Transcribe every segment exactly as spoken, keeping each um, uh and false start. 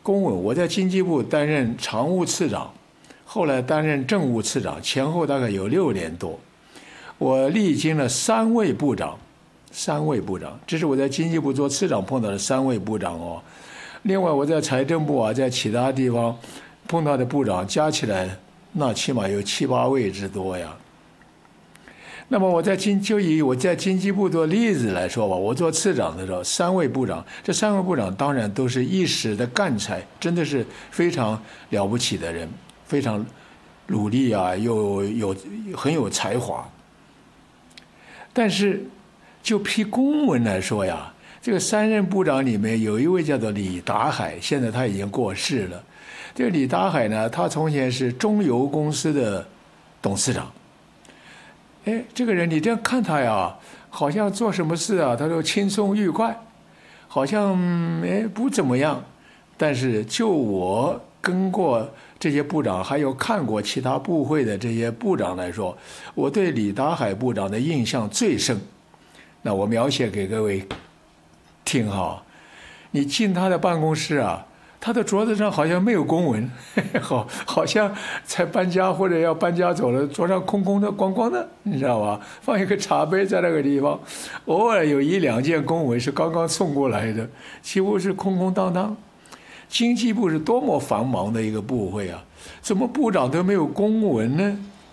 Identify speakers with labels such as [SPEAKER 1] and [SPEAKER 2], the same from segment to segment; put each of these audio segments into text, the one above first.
[SPEAKER 1] 公文，我在经济部担任常务次长，后来担任政务次长，前后大概有六年多。我历经了三位部长，三位部长，这是我在经济部做次长碰到的三位部长哦。另外我在财政部啊，在其他地方碰到的部长加起来，那起码有七八位之多呀。那么我在经就以我在经济部做例子来说吧，我做次长的时候，三位部长，这三位部长当然都是一时的干才，真的是非常了不起的人，非常努力啊，又有很有才华。但是就批公文来说呀，这个三任部长里面有一位叫做李达海，现在他已经过世了。这个李达海呢，他从前是中油公司的董事长。哎，这个人你这样看他呀，好像做什么事啊，他都轻松愉快，好像哎不怎么样。但是就我跟过这些部长，还有看过其他部会的这些部长来说，我对李达海部长的印象最深。那我描写给各位听哈，你进他的办公室啊，他的桌子上好像没有公文，好，好像才搬家或者要搬家走了，桌上空空的、光光的，你知道吧？放一个茶杯在那个地方，偶尔有一两件公文是刚刚送过来的，几乎是空空荡荡。经济部是多么繁忙的一个部会啊，怎么部长都没有公文呢？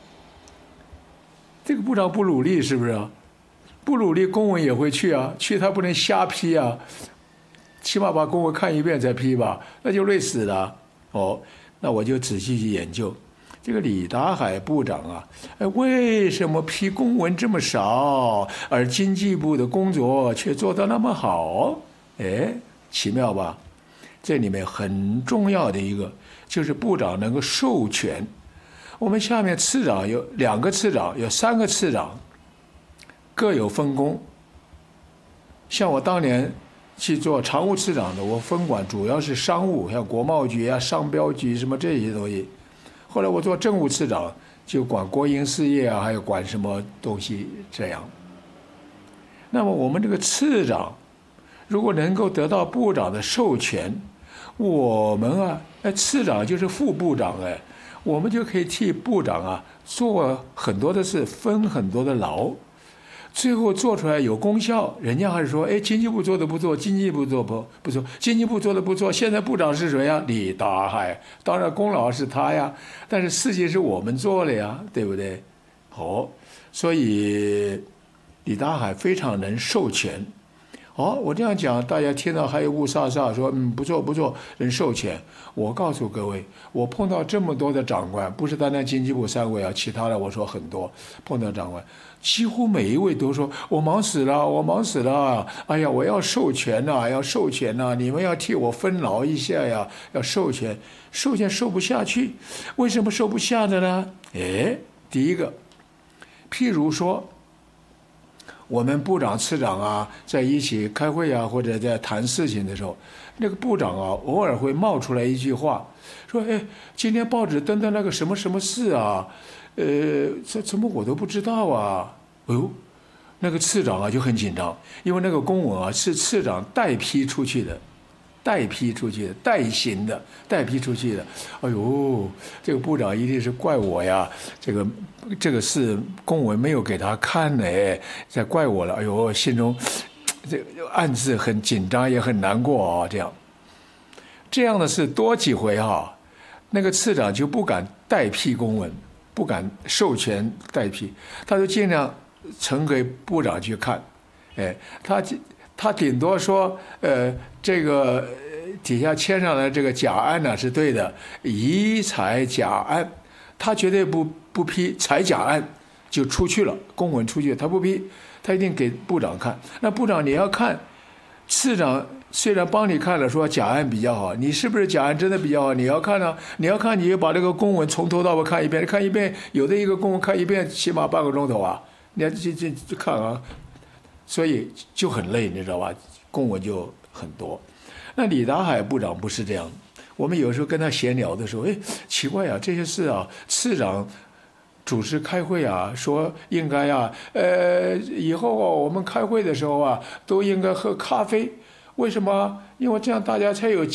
[SPEAKER 1] 这个部长不努力是不是啊？不努力，公文也会去啊，去他不能瞎批啊。起码把公文看一遍再批吧，那就累死了。哦，那我就仔细去研究这个李达海部长啊，哎，为什么批公文这么少，而经济部的工作却做得那么好？哎，奇妙吧？这里面很重要的一个就是部长能够授权。我们下面次长有两个次长，有三个次长，各有分工。像我当年去做常务次长的，我分管主要是商务，像国贸局啊、商标局什么这些东西。后来我做政务次长，就管国营事业啊，还有管什么东西这样。那么我们这个次长，如果能够得到部长的授权，我们啊，哎，次长就是副部长哎，我们就可以替部长啊做很多的事，分很多的劳。最后做出来有功效，人家还是说，哎，经济部做的不错，经济部做不不错，经济部做的不错。现在部长是谁呀？李达海，当然功劳是他呀，但是事情是我们做了呀，对不对？哦，所以李达海非常能授权。哦，我这样讲，大家听到还有雾煞煞说，嗯，不错不错，能授权。我告诉各位，我碰到这么多的长官，不是单单经济部三位啊，其他的我说很多碰到长官。几乎每一位都说我忙死了，我忙死了，哎呀，我要授权呐、啊，要授权呐、啊，你们要替我分劳一下呀，要授权，授权授不下去，为什么授不下的呢？哎，第一个，譬如说，我们部长、次长啊，在一起开会啊，或者在谈事情的时候，那个部长啊，偶尔会冒出来一句话，说：“哎，今天报纸登的那个什么什么事啊？”呃，这怎么我都不知道啊？哎呦，那个次长啊就很紧张，因为那个公文啊是次长代批出去的，代批出去的，代行的，代批出去的。哎呦，这个部长一定是怪我呀，这个这个事公文没有给他看呢，在怪我了。哎呦，心中这暗自很紧张，也很难过啊。这样这样的事多几回哈，那个次长就不敢代批公文。不敢授权代批，他就尽量呈给部长去看，哎，他他顶多说，呃，这个底下签上的这个甲案呢是对的，移采甲案，他绝对不不批，采甲案就出去了，公文出去，他不批，他一定给部长看。那部长你要看，次长虽然帮你看了，说甲案比较好，你是不是甲案真的比较好？你要看啊，你要看，你就把这个公文从头到尾看一遍，看一遍，有的一个公文看一遍起码半个钟头啊，你要这这这看啊，所以就很累，你知道吧？公文就很多。那李达海部长不是这样，我们有时候跟他闲聊的时候，哎，奇怪啊，这些事啊，次长主持开会啊，说应该啊，呃，以后啊，我们开会的时候啊，都应该喝咖啡。为什么？因为这样大家才有